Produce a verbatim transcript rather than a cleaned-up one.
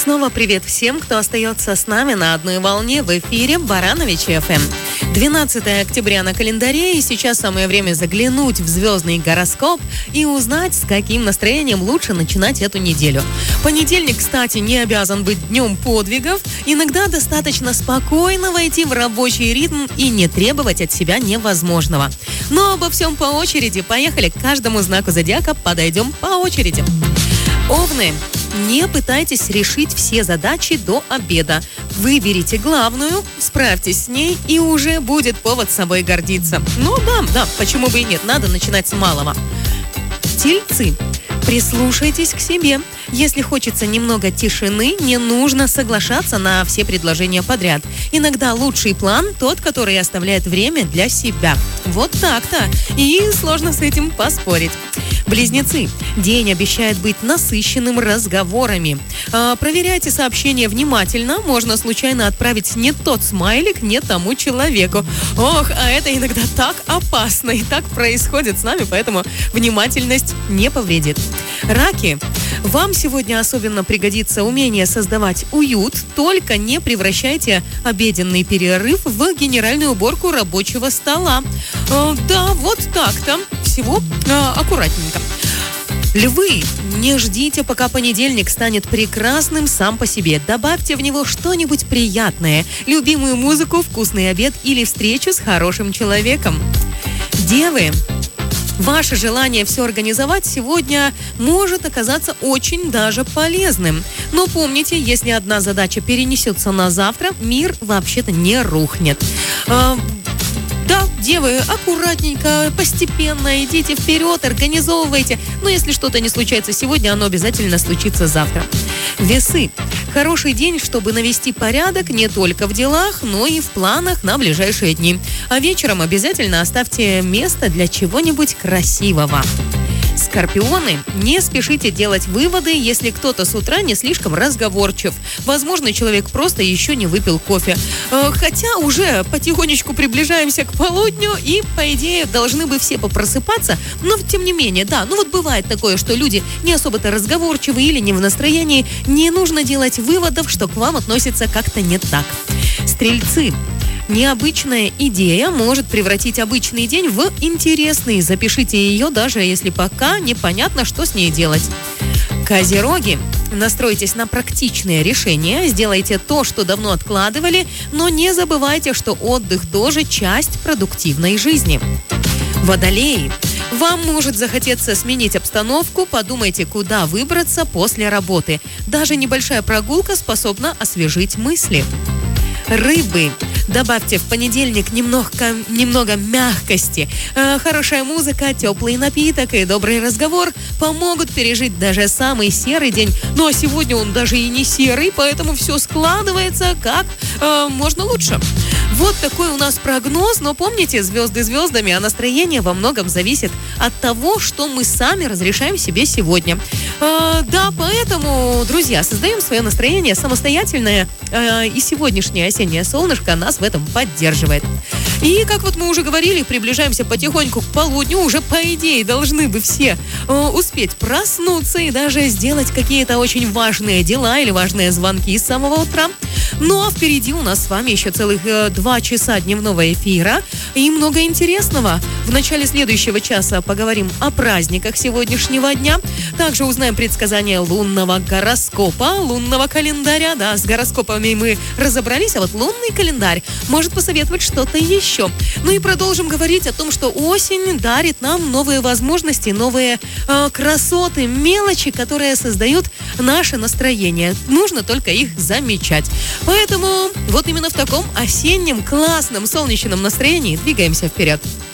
снова привет всем, кто остается с нами на одной волне в эфире Барановичи эф эм. двенадцатое октября на календаре, и сейчас самое время заглянуть в звездный гороскоп и узнать, с каким настроением лучше начинать эту неделю. Понедельник, кстати, не обязан быть днем подвигов. Иногда достаточно спокойно войти в рабочий ритм и не требовать от себя невозможного. Но обо всем по очереди. Поехали, к каждому знаку зодиака подойдем по очереди. Овны. Не пытайтесь решить все задачи до обеда. Выберите главную, справьтесь с ней, и уже будет повод собой гордиться. Ну да, да, почему бы и нет, надо начинать с малого. Тельцы. Прислушайтесь к себе. Если хочется немного тишины, не нужно соглашаться на все предложения подряд. Иногда лучший план тот, который оставляет время для себя. Вот так-то. И сложно с этим поспорить. Близнецы. День обещает быть насыщенным разговорами. А, проверяйте сообщения внимательно. Можно случайно отправить не тот смайлик не тому человеку. Ох, а это иногда так опасно. И так происходит с нами, поэтому внимательность не повредит. Раки. Вам сегодня особенно пригодится умение создавать уют, только не превращайте обеденный перерыв в генеральную уборку рабочего стола. Э, да, вот так-то. Всего э, аккуратненько. Львы, не ждите, пока понедельник станет прекрасным сам по себе. Добавьте в него что-нибудь приятное. Любимую музыку, вкусный обед или встречу с хорошим человеком. Девы. Ваше желание все организовать сегодня может оказаться очень даже полезным. Но помните, если одна задача перенесется на завтра, мир вообще-то не рухнет. А, да, девы, аккуратненько, постепенно идите вперед, организовывайте. Но если что-то не случается сегодня, оно обязательно случится завтра. Весы. Хороший день, чтобы навести порядок не только в делах, но и в планах на ближайшие дни. А вечером обязательно оставьте место для чего-нибудь красивого. Скорпионы, не спешите делать выводы, если кто-то с утра не слишком разговорчив. Возможно, человек просто еще не выпил кофе. Хотя уже потихонечку приближаемся к полудню, и, по идее, должны бы все попросыпаться. Но, тем не менее, да, ну вот бывает такое, что люди не особо-то разговорчивы или не в настроении. Не нужно делать выводов, что к вам относятся как-то не так. Стрельцы. Необычная идея может превратить обычный день в интересный. Запишите ее, даже если пока непонятно, что с ней делать. Козероги. Настройтесь на практичные решения, сделайте то, что давно откладывали, но не забывайте, что отдых тоже часть продуктивной жизни. Водолеи. Вам может захотеться сменить обстановку, подумайте, куда выбраться после работы. Даже небольшая прогулка способна освежить мысли. Рыбы. Добавьте в понедельник немного, немного мягкости. Э, хорошая музыка, теплый напиток и добрый разговор помогут пережить даже самый серый день. Ну а сегодня он даже и не серый, поэтому все складывается как э, можно лучше. Вот такой у нас прогноз, но помните, звезды звездами, а настроение во многом зависит от того, что мы сами разрешаем себе сегодня. Э, да, поэтому, друзья, создаем свое настроение самостоятельное, э, и сегодняшнее осеннее солнышко нас в этом поддерживает. И, как вот мы уже говорили, приближаемся потихоньку к полудню, уже по идее должны бы все э, успеть проснуться и даже сделать какие-то очень важные дела или важные звонки с самого утра. Ну а впереди у нас с вами еще целых э, два часа дневного эфира и много интересного. В начале следующего часа поговорим о праздниках сегодняшнего дня. Также узнаем предсказания лунного гороскопа, лунного календаря. Да, с гороскопами мы разобрались, а вот лунный календарь может посоветовать что-то еще. Ну и продолжим говорить о том, что осень дарит нам новые возможности, новые э, красоты, мелочи, которые создают наше настроение. Нужно только их замечать. Поэтому вот именно в таком осеннем, классном, солнечном настроении двигаемся вперед.